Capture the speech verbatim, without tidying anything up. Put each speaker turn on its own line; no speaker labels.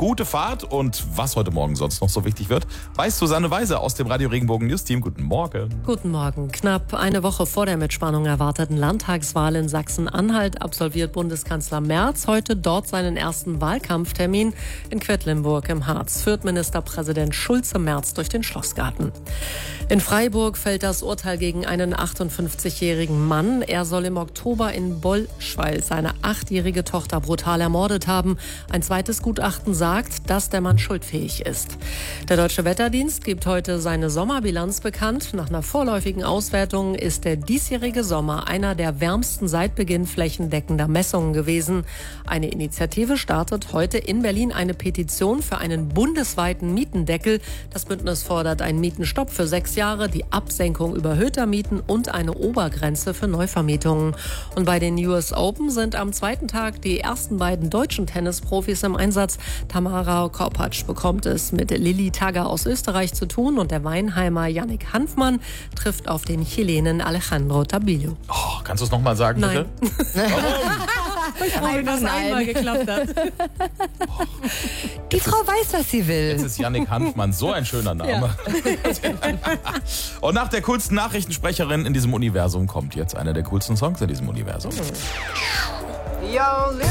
gute Fahrt und was heute Morgen sonst noch so wichtig wird, weiß Susanne Weiser aus dem Radio Regenbogen News Team. Guten Morgen.
Guten Morgen. Knapp eine Woche vor der mit Spannung erwarteten Landtagswahl in Sachsen-Anhalt absolviert Bundeskanzler Merz heute dort seinen ersten Wahlkampftermin. In Quedlinburg im Harz führt Ministerpräsident Schulze-Merz durch den Schlossgarten. In Freiburg fällt das Urteil gegen einen achtundfünfzigjährigen Mann. Er soll im Oktober in Bollschweil seine achtjährige Tochter brutal ermordet haben. Ein zweites Gutachten sagt, dass der Mann schuldfähig ist. Der Deutsche Wetterdienst gibt heute seine Sommerbilanz bekannt. Nach einer vorläufigen Auswertung ist der diesjährige Sommer einer der wärmsten seit Beginn flächendeckender Messungen gewesen. Eine Initiative startet heute in Berlin eine Petition für einen bundesweiten Mietendeckel. Das Bündnis fordert einen Mietenstopp für sechs Jahre, die Absenkung überhöhter Mieten und eine Obergrenze für Neuvermietungen. Und bei den U S Open sind am zweiten Tag die ersten beiden deutschen Tennisprofis im Einsatz. Tamara Korpatsch bekommt es mit Lilly Tagger aus Österreich zu tun und der Weinheimer Yannick Hanfmann trifft auf den Chilenen Alejandro Tabillo.
Oh, kannst du es nochmal sagen,
Nein.
bitte?
Ich freue mich, dass es einmal geklappt hat.
Die Frau weiß, was sie will.
Jetzt ist Yannick Hanfmann so ein schöner Name. Ja. Und nach der coolsten Nachrichtensprecherin in diesem Universum kommt jetzt einer der coolsten Songs in diesem Universum.
Yo,